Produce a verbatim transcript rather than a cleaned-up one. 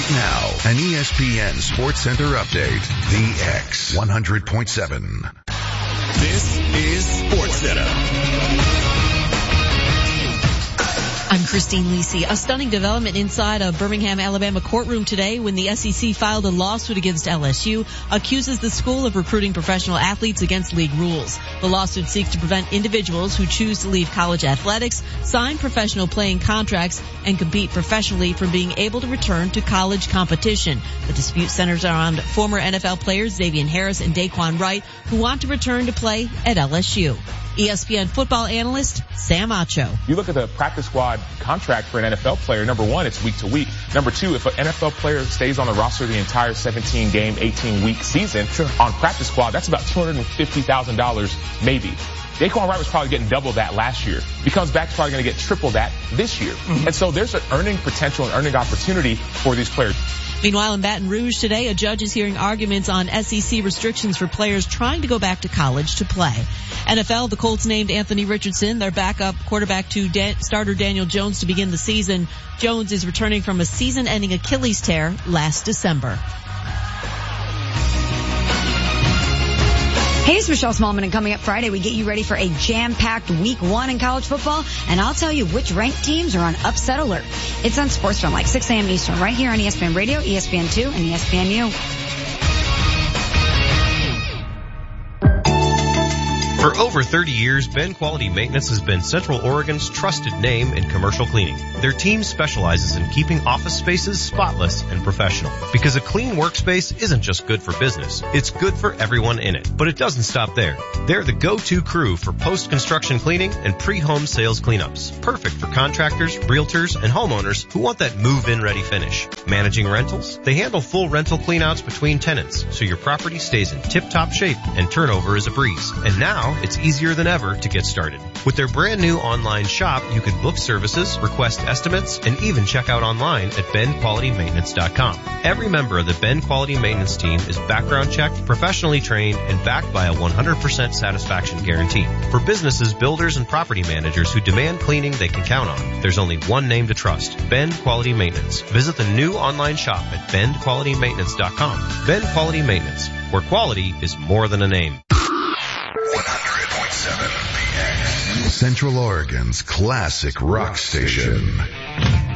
now, an E S P N Sports Center update. The X one hundred point seven. This is Sports Center. I'm Christine Lisi. A stunning development inside a Birmingham, Alabama courtroom today when the S E C filed a lawsuit against L S U, accuses the school of recruiting professional athletes against league rules. The lawsuit seeks to prevent individuals who choose to leave college athletics, sign professional playing contracts, and compete professionally from being able to return to college competition. The dispute centers around former N F L players Xavier Harris and Daquan Wright, who want to return to play at L S U. E S P N football analyst Sam Acho. You look at the practice squad contract for an N F L player. Number one, it's week to week. Number two, if an N F L player stays on the roster the entire seventeen game, eighteen week season sure. on practice squad, that's about two hundred fifty thousand dollars maybe. Daquan Wright was probably getting double that last year. If he comes back, he's probably going to get triple that this year. Mm-hmm. And so there's an earning potential and earning opportunity for these players. Meanwhile, in Baton Rouge today, a judge is hearing arguments on S E C restrictions for players trying to go back to college to play. N F L, the Colts named Anthony Richardson their backup quarterback to Dan- starter Daniel Jones to begin the season. Jones is returning from a season-ending Achilles tear last December. Hey, it's Michelle Smallman, and coming up Friday, we get you ready for a jam-packed week one in college football, and I'll tell you which ranked teams are on upset alert. It's on SportsFilm, like six a.m. Eastern, right here on E S P N Radio, E S P N two, and E S P N U. For over thirty years, Ben Quality Maintenance has been Central Oregon's trusted name in commercial cleaning. Their team specializes in keeping office spaces spotless and professional. Because a clean workspace isn't just good for business, it's good for everyone in it. But it doesn't stop there. They're the go-to crew for post-construction cleaning and pre-home sales cleanups. Perfect for contractors, realtors, and homeowners who want that move-in ready finish. Managing rentals? They handle full rental cleanouts between tenants, so your property stays in tip-top shape and turnover is a breeze. And now, it's easier than ever to get started. With their brand new online shop, you can book services, request estimates, and even check out online at ben quality maintenance dot com. Every member of the Ben Quality Maintenance team is background checked, professionally trained, and backed by a one hundred percent satisfaction guarantee. For businesses, builders, and property managers who demand cleaning they can count on, there's only one name to trust: Ben Quality Maintenance. Visit the new online shop at ben quality maintenance dot com. Ben Quality Maintenance, where quality is more than a name. one hundred point seven The X. Central Oregon's classic rock station.